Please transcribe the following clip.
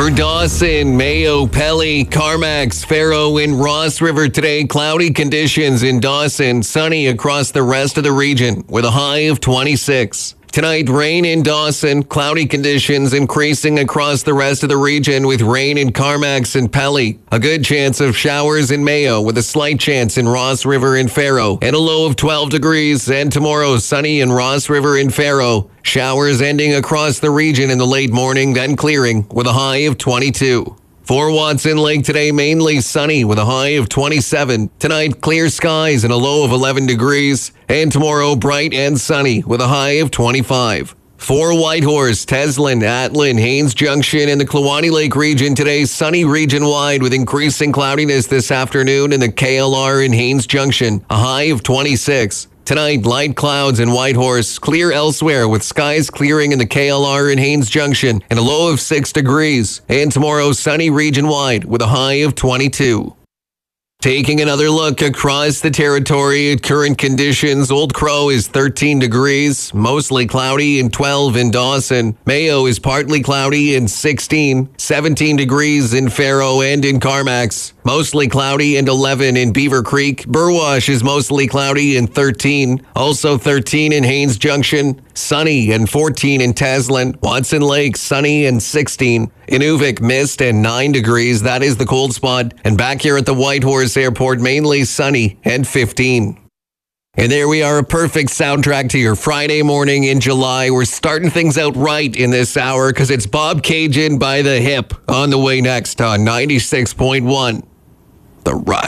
For Dawson, Mayo, Pelly, Carmax, Faro, and Ross River today, cloudy conditions in Dawson, sunny across the rest of the region with a high of 26. Tonight, rain in Dawson, cloudy conditions increasing across the rest of the region with rain in Carmax and Pelly. A good chance of showers in Mayo with a slight chance in Ross River and Faro and a low of 12 degrees. And tomorrow, sunny in Ross River and Faro. Showers ending across the region in the late morning, then clearing with a high of 22. For Watson Lake today, mainly sunny with a high of 27. Tonight, clear skies and a low of 11 degrees. And tomorrow, bright and sunny with a high of 25. For Whitehorse, Teslin, Atlin, Haines Junction, and the Kluane Lake region today, sunny region-wide with increasing cloudiness this afternoon in the KLR and Haines Junction, a high of 26. Tonight, light clouds in Whitehorse, clear elsewhere with skies clearing in the KLR and Haines Junction and a low of 6 degrees. And tomorrow, sunny region-wide with a high of 22. Taking another look across the territory at current conditions, Old Crow is 13 degrees, mostly cloudy and 12 in Dawson. Mayo is partly cloudy and 16, 17 degrees in Faro and in Carmax. Mostly cloudy and 11 in Beaver Creek. Burwash is mostly cloudy and 13. Also 13 in Haines Junction. Sunny and 14 in Teslin. Watson Lake, sunny and 16. Inuvik, mist and 9 degrees. That is the cold spot. And back here at the Whitehorse Airport, mainly sunny and 15. And there we are, a perfect soundtrack to your Friday morning in July. We're starting things out right in this hour because it's Bob Cajun by the Hip on the way next on 96.1. The Rush.